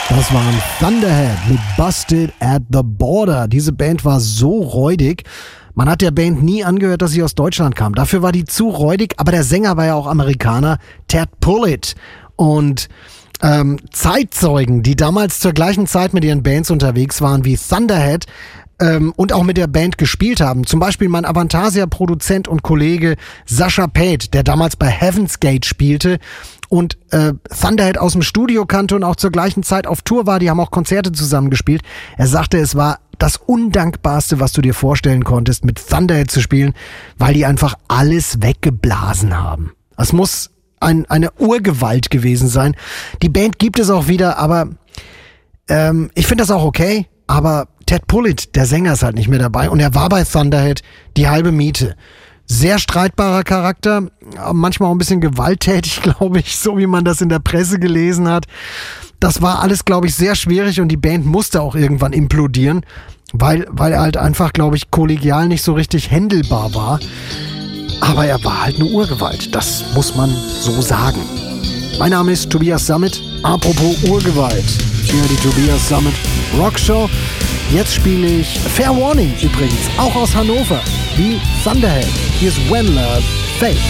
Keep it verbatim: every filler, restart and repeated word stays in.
Das waren Thunderhead mit Busted at the Border. Diese Band war so räudig. Man hat der Band nie angehört, dass sie aus Deutschland kam. Dafür war die zu räudig, aber der Sänger war ja auch Amerikaner, Ted Pullett. Und ähm, Zeitzeugen, die damals zur gleichen Zeit mit ihren Bands unterwegs waren wie Thunderhead, ähm, und auch mit der Band gespielt haben. Zum Beispiel mein Avantasia-Produzent und Kollege Sascha Paeth, der damals bei Heaven's Gate spielte und äh, Thunderhead aus dem Studio kannte und auch zur gleichen Zeit auf Tour war. Die haben auch Konzerte zusammen gespielt. Er sagte, es war das Undankbarste, was du dir vorstellen konntest, mit Thunderhead zu spielen, weil die einfach alles weggeblasen haben. Es muss ein, eine Urgewalt gewesen sein. Die Band gibt es auch wieder, aber ähm, ich finde das auch okay. Aber Ted Pullett, der Sänger, ist halt nicht mehr dabei. Und er war bei Thunderhead die halbe Miete. Sehr streitbarer Charakter, manchmal auch ein bisschen gewalttätig, glaube ich, so wie man das in der Presse gelesen hat. Das war alles, glaube ich, sehr schwierig und die Band musste auch irgendwann implodieren, weil, weil er halt einfach, glaube ich, kollegial nicht so richtig händelbar war. Aber er war halt eine Urgewalt, das muss man so sagen. Mein Name ist Tobias Sammet. Apropos Urgewalt, hier die Tobias Sammet Rockshow. Jetzt spiele ich Fair Warning übrigens, auch aus Hannover, wie Thunderhead. Hier ist When Love Fades.